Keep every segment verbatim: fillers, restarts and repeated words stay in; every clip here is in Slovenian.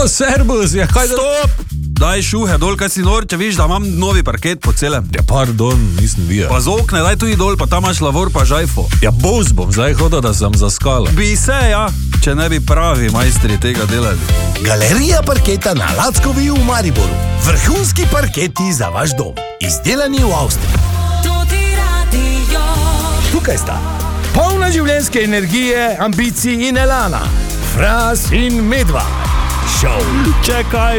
O, servus, ja, kaj da... Stop! Daj šuhe dol, kaj si nor, če viš, da imam novi parket po celem. Ja, pardon, nisem videl. Pa z okne, daj tudi dol, pa tam imaš lavor pa žajfo. Ja, boz bom zdaj hodil, da sem zaskala. Bi se, ja, če ne bi pravi majstri tega delali. Galerija parketa na Lackovi v Mariboru. Vrhunski parketi za vaš dom. Izdelani v Avstriji. Tukaj sta polna življenjske energije, ambicij in elana. Fras in Medva. Šov. Čekaj.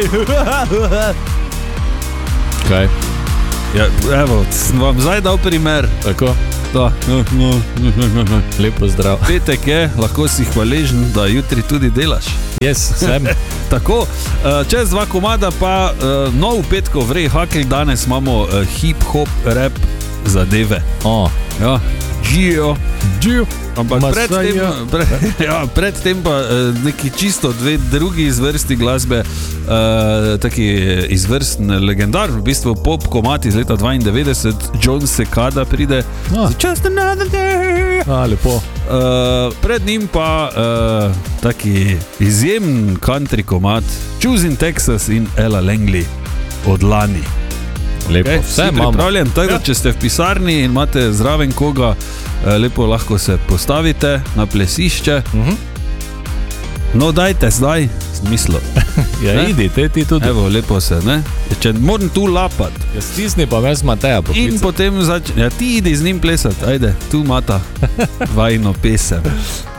Kaj? Ja, evo, sem vam zdaj dal primer. Tako? Da. Lepo zdrav. Petek je, lahko si hvaležen, da jutri tudi delaš. Jaz sem. Tako, čez dva komada pa nov petkov vrej hakelj, danes imamo hip-hop rap zadeve. O. Ja. Gio. Gio. Ampak predtem pre, ja, pred pa neki čisto dve drugi izvrsti glasbe, uh, taki izvrsten legendar, v bistvu pop komad iz leta dvaindevetdeset, John Secada pride. Ah. Just another day. A, lepo. Uh, pred njim pa uh, taki izjemen country komad Choosing Texas in Ella Langley od lani. Lepo, okay, vse imamo. Pripravljen, tako da če ste v pisarni in imate zraven koga, lepo lahko se postavite na plesišče. Uh-huh. No, dajte zdaj smislo. Ja, ne? Idi, te ti tudi. Evo, lepo se, ne? Če moram tu lapat. Ja, stisni pa mes Mateja poklica. In potem zač... Ja, ti idi z njim plesat. Ajde, tu mata vajno pesem.